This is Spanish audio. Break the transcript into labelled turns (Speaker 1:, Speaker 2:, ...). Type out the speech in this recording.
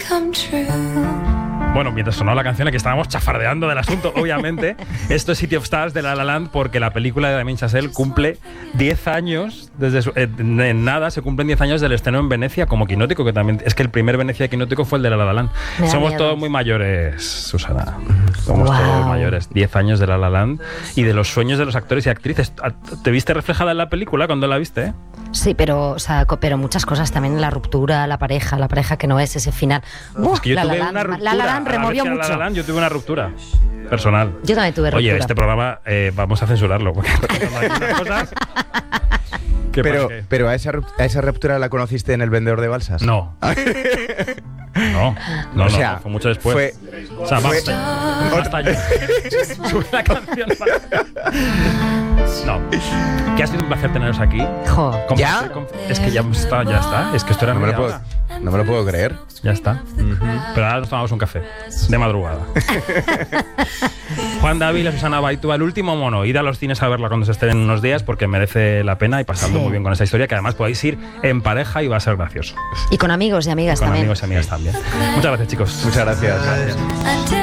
Speaker 1: Bueno, mientras sonaba la canción, aquí estábamos chafardeando del asunto, obviamente. Esto es City of Stars de La La Land, porque la película de Damien Chazelle cumple 10 años, en nada se cumplen 10 años del estreno en Venecia como Quinótico, que también es que el primer Venecia Quinótico fue el de La La Land. Somos todos muy mayores, Susana. Somos todos muy mayores. 10 años de La La Land y de los sueños de los actores y actrices. ¿Te viste reflejada en la película cuando la viste?
Speaker 2: Sí, pero muchas cosas también, la ruptura, la pareja que no es ese final.
Speaker 1: Es que yo tuve una ruptura.
Speaker 2: La La Land removió mucho.
Speaker 1: La La Land, yo tuve una ruptura personal.
Speaker 2: Yo también tuve ruptura.
Speaker 1: Oye, este programa vamos a censurarlo porque hay unas cosas.
Speaker 3: Pero a esa ruptura la conociste en El vendedor de balsas.
Speaker 1: No. No, o sea, fue mucho después. Basta ya. Sube la canción. No. Que ha sido un placer teneros aquí.
Speaker 3: ¿Ya?
Speaker 1: Es que ya está. Es que esto era
Speaker 3: no me lo puedo creer.
Speaker 1: Ya está. Pero ahora nos tomamos un café. De madrugada. Juan Dávila, Susana Baitua, El último mono. Id a los cines a verla cuando se estrenen unos días porque merece la pena y pasando muy bien con esta historia, que además podéis ir en pareja y va a ser gracioso.
Speaker 2: Y con amigos y amigas también.
Speaker 1: Con amigos y amigas también. Muchas gracias, chicos.
Speaker 3: Muchas gracias.